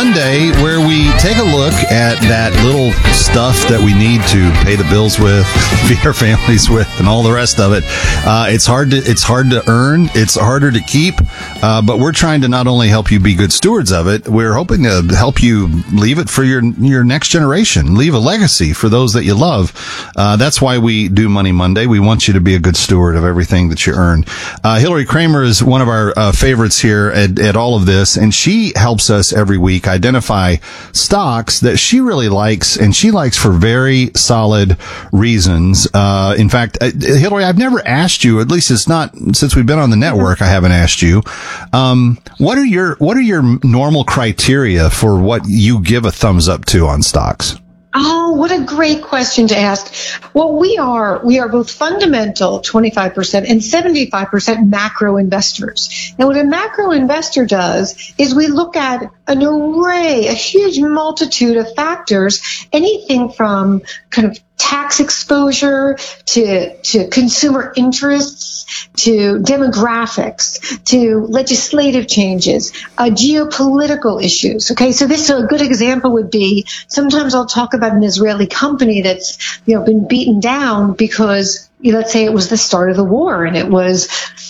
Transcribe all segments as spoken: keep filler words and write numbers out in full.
Monday, where we take a look at that little stuff that we need to pay the bills with, feed our families with, and all the rest of it. Uh, it's hard to it's hard to earn. It's harder to keep. Uh, but we're trying to not only help you be good stewards of it, we're hoping to help you leave it for your your next generation, leave a legacy for those that you love. Uh, that's why we do Money Monday. We want you to be a good steward of everything that you earn. Uh, Hillary Kramer is one of our uh, favorites here at, at all of this, and she helps us every week identify stocks that she really likes, and she likes for very solid reasons. Uh, in fact, uh, Hillary, I've never asked you, at least it's not since we've been on the network, I haven't asked you, um, what are your, what are your normal criteria for what you give a thumbs up to on stocks? Oh, what a great question to ask. Well, we are, we are both fundamental, twenty-five percent, and seventy-five percent macro investors. And what a macro investor does is we look at an array, a huge multitude of factors, anything from kind of tax exposure to, to consumer interests, to demographics, to legislative changes, uh, geopolitical issues. Okay, so this, so a good example would be, sometimes I'll talk about an Israeli company that's, you know, been beaten down because, let's say it was the start of the war and it was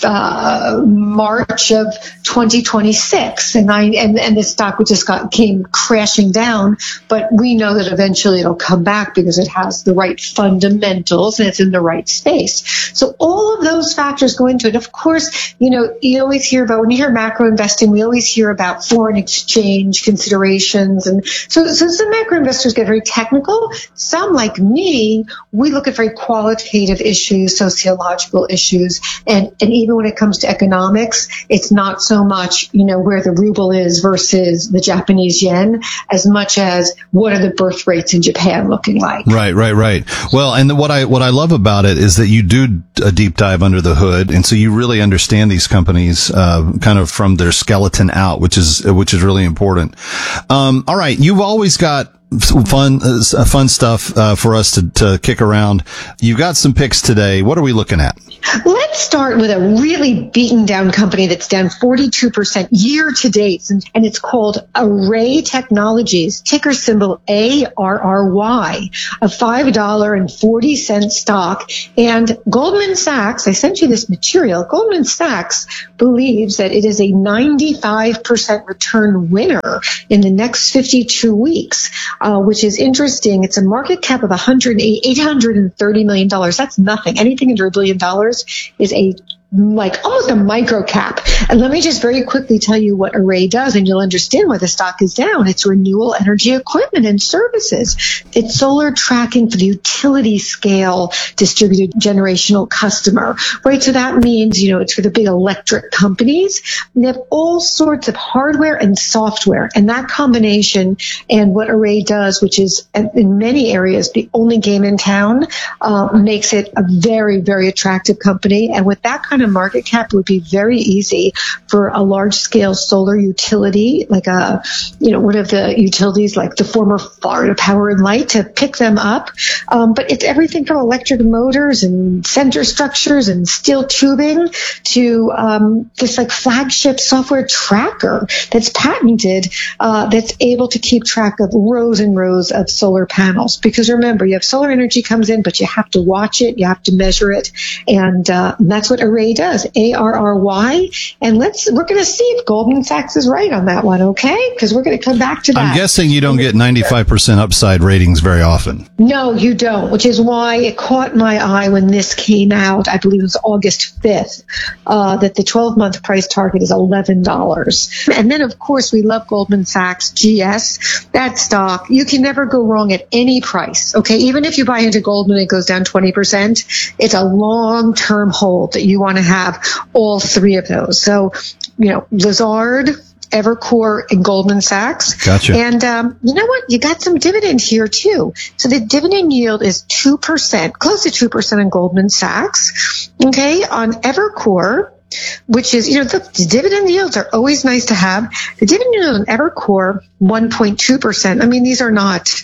uh March of twenty twenty-six, and I and, and the stock just got came crashing down, but we know that eventually it'll come back because it has the right fundamentals and it's in the right space. So all of those factors go into it. Of course, you know, you always hear about, when you hear macro investing, we always hear about foreign exchange considerations, and so so some macro investors get very technical. Some, like me, we look at very qualitative issues, sociological issues, and and even when it comes to economics, it's not so much, you know, where the ruble is versus the Japanese yen, as much as what are the birth rates in Japan looking like. Right, right, right. Well, and the, what I what I love about it is that you do a deep dive under the hood, and so you really understand these companies uh, kind of from their skeleton out, which is which is really important. Um, all right, you've always got fun uh, fun stuff uh, for us to, to kick around. You've got some picks today. What are we looking at? Let's start with a really beaten down company that's down forty-two percent year to date, and, and it's called Array Technologies, ticker symbol A R R Y, a five dollars and forty cents stock. And Goldman Sachs, I sent you this material, Goldman Sachs believes that it is a ninety-five percent return winner in the next fifty-two weeks. Uh, which is interesting. It's a market cap of eight hundred thirty million dollars. That's nothing. Anything under a billion dollars is a like almost a micro cap. And let me just very quickly tell you what Array does, and you'll understand why the stock is down. It's renewable energy equipment and services. It's solar tracking for the utility scale distributed generational customer, right? So that means, you know, it's for the big electric companies. And they have all sorts of hardware and software, and that combination and what Array does, which is in many areas the only game in town, uh, makes it a very, very attractive company. And with that kind of market cap, it would be very easy for a large-scale solar utility, like a, you know, one of the utilities like the former Florida Power and Light, to pick them up. Um, but it's everything from electric motors and center structures and steel tubing to um, this like flagship software tracker that's patented, uh, that's able to keep track of rows and rows of solar panels. Because remember, you have solar energy comes in, but you have to watch it, you have to measure it, and uh, that's what Array does, A R R Y. And let's, we're going to see if Goldman Sachs is right on that one, okay? Because we're going to come back to that. I'm guessing you don't get ninety-five percent upside ratings very often. No, you don't, which is why it caught my eye when this came out. I believe it was August fifth, uh, that the twelve-month price target is eleven dollars. And then, of course, we love Goldman Sachs, G S, that stock. You can never go wrong at any price, okay? Even if you buy into Goldman, it goes down twenty percent. It's a long-term hold that you want to have all three of those. So, you know, Lazard, Evercore, and Goldman Sachs. Gotcha. And um, you know what? You got some dividend here, too. So the dividend yield is two percent, close to two percent on Goldman Sachs. Okay, on Evercore, which is, you know, the, the dividend yields are always nice to have. The dividend yield on Evercore, one point two percent. I mean, these are not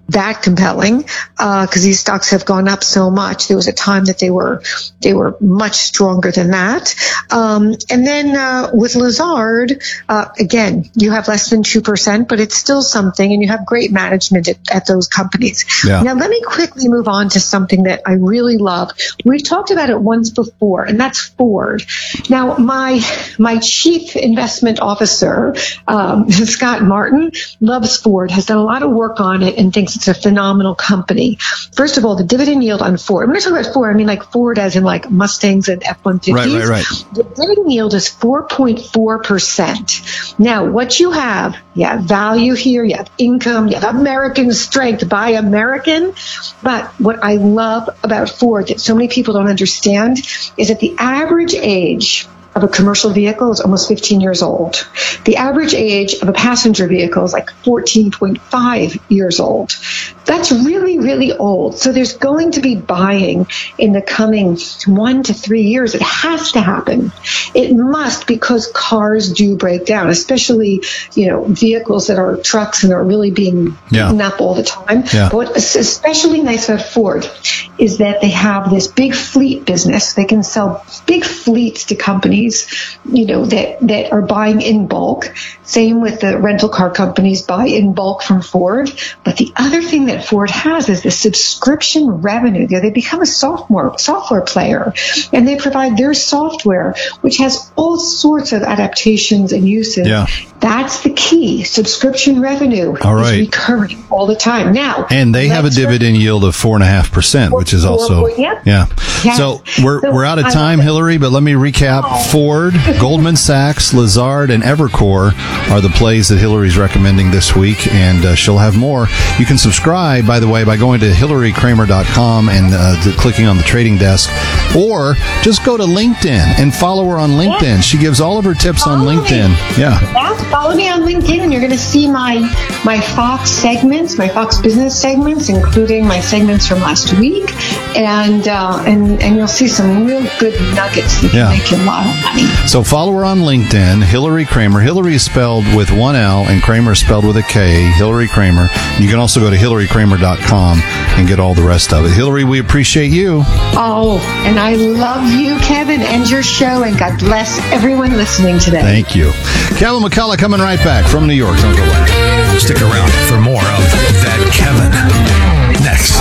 that compelling because uh, these stocks have gone up so much. There was a time that they were they were much stronger than that. Um, and then uh, with Lazard, uh, again, you have less than two percent, but it's still something, and you have great management at, at those companies. Yeah. Now, let me quickly move on to something that I really love. We've talked about it once before, and that's Ford. Now, my my chief investment officer, um, Scott Martin, loves Ford, has done a lot of work on it, and thinks it's a phenomenal company. First of all, the dividend yield on Ford. When I talk about Ford, I mean like Ford as in like Mustangs and F one fifties. Right, right, right. The dividend yield is four point four percent. Now, what you have, you have value here, you have income, you have American strength, buy American. But what I love about Ford that so many people don't understand is that the average age of a commercial vehicle is almost fifteen years old. The average age of a passenger vehicle is like fourteen point five years old. That's really, really old. So there's going to be buying in the coming one to three years. It has to happen. It must, because cars do break down, especially, you know, vehicles that are trucks and are really being yeah. beaten up all the time. Yeah. But what's especially nice about Ford is that they have this big fleet business. They can sell big fleets to companies, you know, that, that are buying in bulk. Same with the rental car companies buy in bulk from Ford. But the other thing that Ford has is the subscription revenue. They become a software software player, and they provide their software, which has all sorts of adaptations and uses. Yeah. That's the key. Subscription revenue all right. is recurring all the time. Now, and they have a dividend yield of four and a half percent, which is also yeah. yeah. Yes. So we're so we're out of time, Hillary. But let me recap: oh. Ford, Goldman Sachs, Lazard, and Evercore are the plays that Hillary's recommending this week, and uh, she'll have more. You can subscribe, by the way, by going to hillary kramer dot com and uh, to clicking on the trading desk, or just go to LinkedIn and follow her on LinkedIn. Yeah. She gives all of her tips follow on LinkedIn. Me. Yeah. yeah. Follow me on LinkedIn, and you're going to see my my Fox segments, my Fox Business segments, including my segments from last week, and uh, and and you'll see some real good nuggets that yeah. can make you a lot of money. So follow her on LinkedIn, Hillary Kramer. Hillary is spelled with one L, and Kramer is spelled with a K. Hillary Kramer. You can also go to hillary kramer dot com and get all the rest of it. Hillary, we appreciate you. Oh, and I love you, Kevin, and your show, and God bless everyone listening today. Thank you. Kevin McCullough coming right back from New York. Don't go away. Stick around for more of That Kevin next.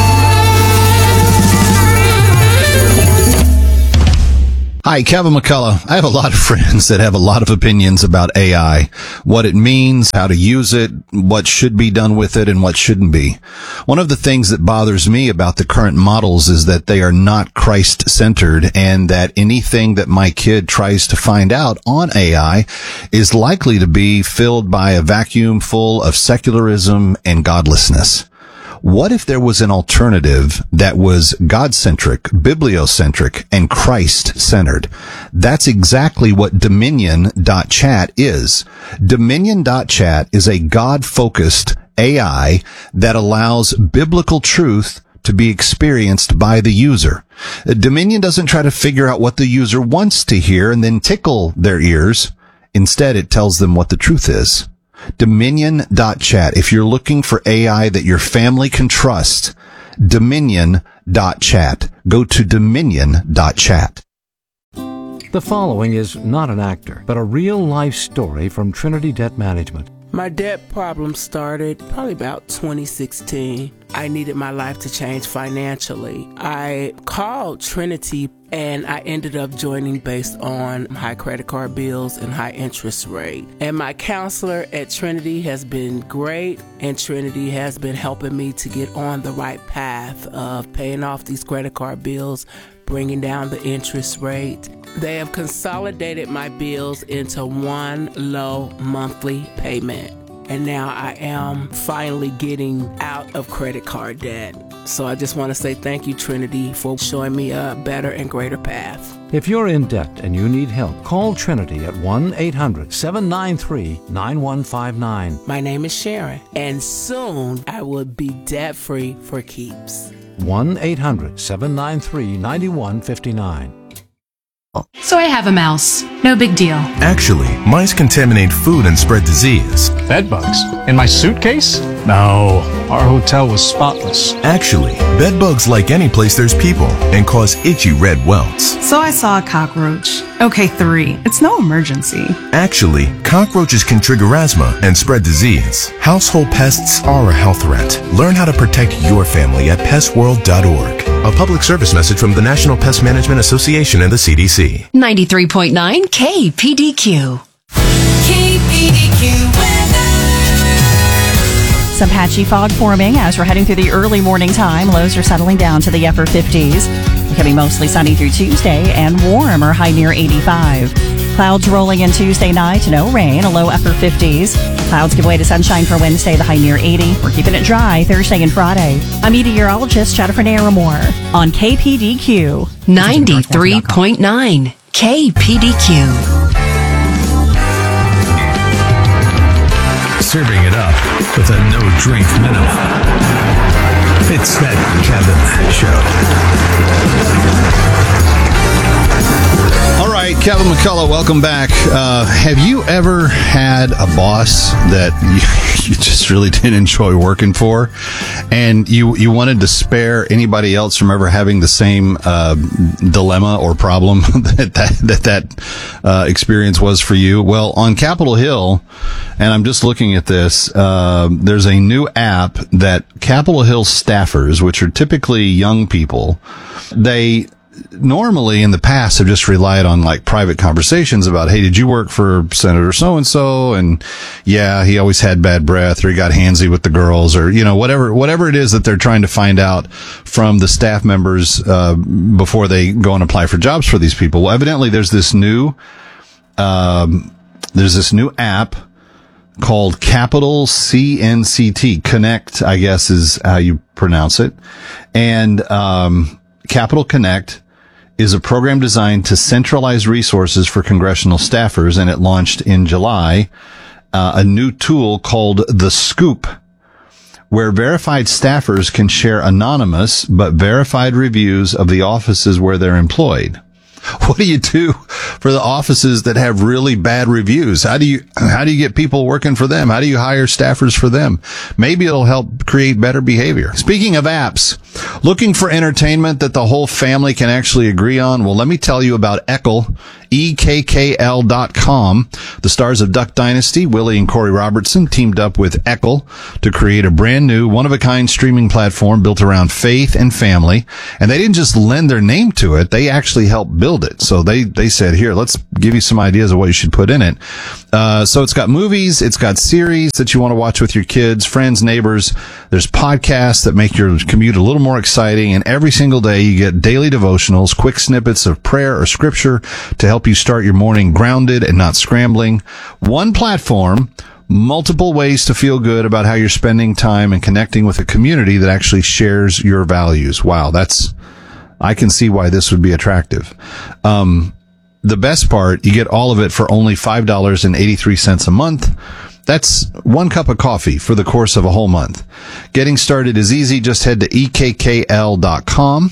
Hi, Kevin McCullough. I have a lot of friends that have a lot of opinions about A I, what it means, how to use it, what should be done with it, and what shouldn't be. One of the things that bothers me about the current models is that they are not Christ-centered, and that anything that my kid tries to find out on A I is likely to be filled by a vacuum full of secularism and godlessness. What if there was an alternative that was God-centric, bibliocentric, and Christ-centered? That's exactly what Dominion dot chat is. Dominion dot chat is a God-focused A I that allows biblical truth to be experienced by the user. Dominion doesn't try to figure out what the user wants to hear and then tickle their ears. Instead, it tells them what the truth is. Dominion dot chat. If you're looking for A I that your family can trust, Dominion dot chat. Go to Dominion dot chat. The following is not an actor, but a real-life story from Trinity Debt Management. My debt problem started probably about twenty sixteen. I needed my life to change financially. I called Trinity, and I ended up joining based on high credit card bills and high interest rate. And my counselor at Trinity has been great, and Trinity has been helping me to get on the right path of paying off these credit card bills, bringing down the interest rate. They have consolidated my bills into one low monthly payment. And now I am finally getting out of credit card debt. So I just want to say thank you, Trinity, for showing me a better and greater path. If you're in debt and you need help, call Trinity at one eight hundred seven nine three nine one five nine. My name is Sharon, and soon I will be debt-free for keeps. one eight hundred seven nine three nine one five nine. So I have a mouse. No big deal. Actually, mice contaminate food and spread disease. Bed bugs? In my suitcase? No, our hotel was spotless. Actually, bed bugs like any place there's people and cause itchy red welts. So I saw a cockroach. Okay, three. It's no emergency. Actually, cockroaches can trigger asthma and spread disease. Household pests are a health threat. Learn how to protect your family at pest world dot org. A public service message from the National Pest Management Association and the C D C. ninety-three point nine K P D Q. K P D Q weather. Some patchy fog forming as we're heading through the early morning time. Lows are settling down to the upper fifties. Becoming mostly sunny through Tuesday and warmer, high near eighty-five. Clouds rolling in Tuesday night, no rain, a low upper fifties. Clouds give way to sunshine for Wednesday, the high near eighty. We're keeping it dry Thursday and Friday. I'm meteorologist Jennifer Naramore on K P D Q. ninety-three point nine K P D Q. Serving it up with a no-drink minimum. It's that Kevin Show. All right, Kevin McCullough, welcome back. Uh, have you ever had a boss that you, you just really didn't enjoy working for, and you you wanted to spare anybody else from ever having the same uh, dilemma or problem that that that, that uh, experience was for you? Well, on Capitol Hill, and I'm just looking at this, uh, there's a new app that Capitol Hill staffers, which are typically young people, they normally in the past have just relied on like private conversations about, hey, did you work for Senator so-and-so? And yeah, he always had bad breath, or he got handsy with the girls, or, you know, whatever, whatever it is that they're trying to find out from the staff members, uh, before they go and apply for jobs for these people. Well, evidently there's this new, um, there's this new app called Capital C N C T. Connect, I guess is how you pronounce it. And, um, Capital Connect is a program designed to centralize resources for congressional staffers, and it launched in July. Uh, a new tool called The Scoop, where verified staffers can share anonymous but verified reviews of the offices where they're employed. What do you do for the offices that have really bad reviews? How do you, how do you get people working for them? How do you hire staffers for them? Maybe it'll help create better behavior. Speaking of apps, looking for entertainment that the whole family can actually agree on? Well, let me tell you about Eckle, E K K L dot com. The stars of Duck Dynasty, Willie and Corey Robertson, teamed up with Eckle to create a brand new, one-of-a-kind streaming platform built around faith and family. And they didn't just lend their name to it, they actually helped build it. So they, they said, here, let's give you some ideas of what you should put in it. Uh, so it's got movies, it's got series that you want to watch with your kids, friends, neighbors. There's podcasts that make your commute a little more exciting. And every single day you get daily devotionals, quick snippets of prayer or scripture to help you start your morning grounded and not scrambling. One platform, multiple ways to feel good about how you're spending time and connecting with a community that actually shares your values. Wow, that's, I can see why this would be attractive. Um, the best part, you get all of it for only five dollars and eighty-three cents a month. That's one cup of coffee for the course of a whole month. Getting started is easy. Just head to E K K L dot com.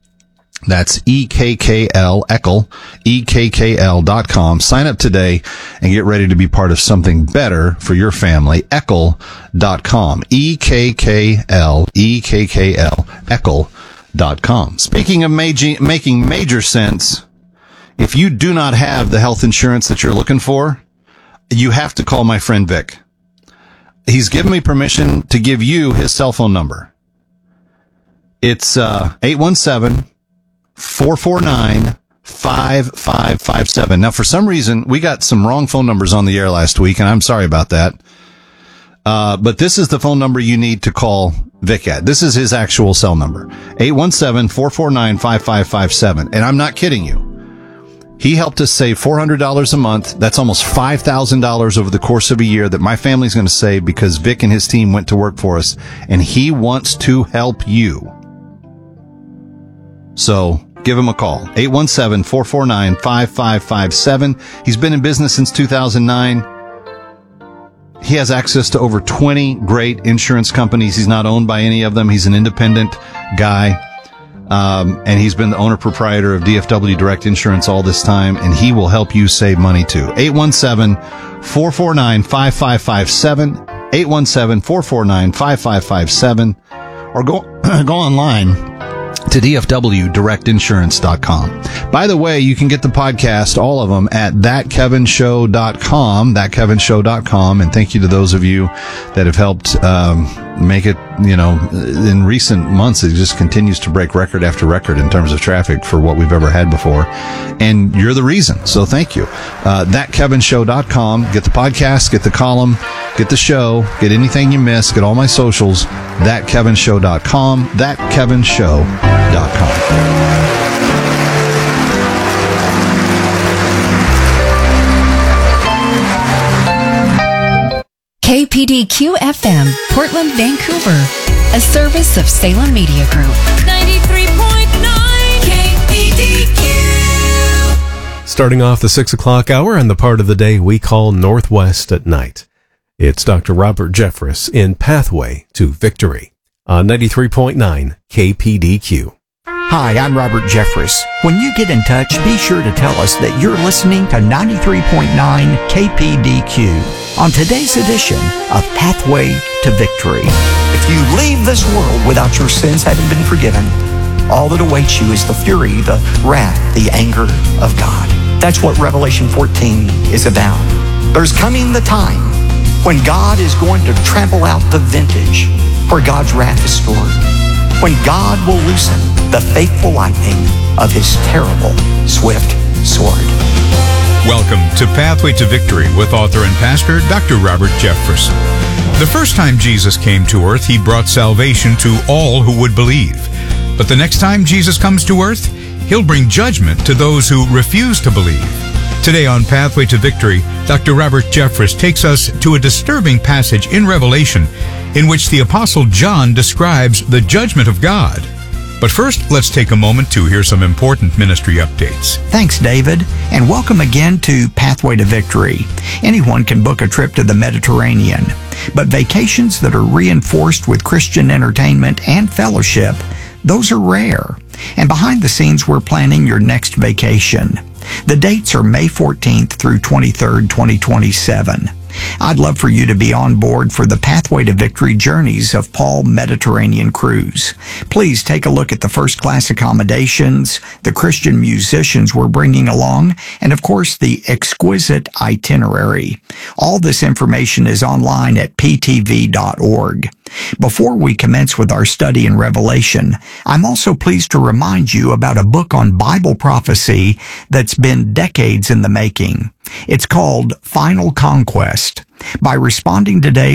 That's E K K L, Eckle, E K K L dot com. Sign up today and get ready to be part of something better for your family. Eckle dot com. E K K L, E K K L, Eckle dot com. Speaking of making, making major sense, if you do not have the health insurance that you're looking for, you have to call my friend Vic. He's given me permission to give you his cell phone number. It's uh eight one seven, four four nine, five five five seven. Now, for some reason, we got some wrong phone numbers on the air last week, and I'm sorry about that. Uh, but this is the phone number you need to call Vic at. This is his actual cell number. eight one seven, four four nine, five five five seven. And I'm not kidding you. He helped us save four hundred dollars a month. That's almost five thousand dollars over the course of a year that my family's going to save because Vic and his team went to work for us. And he wants to help you. So give him a call. eight one seven, four four nine, five five five seven. He's been in business since two thousand nine. He has access to over twenty great insurance companies. He's not owned by any of them. He's an independent guy. Um, and he's been the owner proprietor of D F W Direct Insurance all this time, and he will help you save money too. eight one seven, four four nine, five five five seven, eight one seven, four four nine, five five five seven, or go, go online to D F W direct insurance dot com. By the way, you can get the podcast, all of them, at that kevin show dot com, that kevin show dot com, and thank you to those of you that have helped um, make it, you know, in recent months, it just continues to break record after record in terms of traffic for what we've ever had before, and you're the reason, so thank you. Uh, that kevin show dot com, get the podcast, get the column, get the show, get anything you miss, get all my socials, that kevin show dot com, that kevin show dot com. K P D Q F M, Portland, Vancouver, a service of Salem Media Group. ninety-three point nine K P D Q. Starting off the six o'clock hour and the part of the day we call Northwest at Night. It's Doctor Robert Jeffress in Pathway to Victory on ninety-three point nine K P D Q. Hi, I'm Robert Jeffress. When you get in touch, be sure to tell us that you're listening to ninety-three point nine K P D Q on today's edition of Pathway to Victory. If you leave this world without your sins having been forgiven, all that awaits you is the fury, the wrath, the anger of God. That's what Revelation fourteen is about. There's coming the time when God is going to trample out the vintage where God's wrath is stored, when God will loosen the faithful lightning of his terrible, swift sword. Welcome to Pathway to Victory with author and pastor Doctor Robert Jeffress. The first time Jesus came to earth, he brought salvation to all who would believe. But the next time Jesus comes to earth, he'll bring judgment to those who refuse to believe. Today on Pathway to Victory, Doctor Robert Jeffress takes us to a disturbing passage in Revelation in which the Apostle John describes the judgment of God. But first, let's take a moment to hear some important ministry updates. Thanks, David, and welcome again to Pathway to Victory. Anyone can book a trip to the Mediterranean, but vacations that are reinforced with Christian entertainment and fellowship, those are rare. And behind the scenes, we're planning your next vacation. The dates are May fourteenth through twenty-third, twenty twenty-seven. I'd love for you to be on board for the Pathway to Victory Journeys of Paul Mediterranean Cruise. Please take a look at the first-class accommodations, the Christian musicians we're bringing along, and of course the exquisite itinerary. All this information is online at p t v dot org. Before we commence with our study in Revelation, I'm also pleased to remind you about a book on Bible prophecy that's been decades in the making. It's called Final Conquest. By responding today